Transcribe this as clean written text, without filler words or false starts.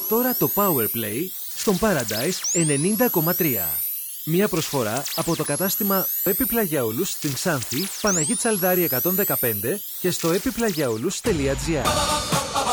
Τώρα το Powerplay στον Paradise 90,3. Μια προσφορά από το κατάστημα Επιπλαγιαούλους στην Ξάνθη, Παναγή Τσαλδάρη 115 και στο επιπλαγιαούλους.gr.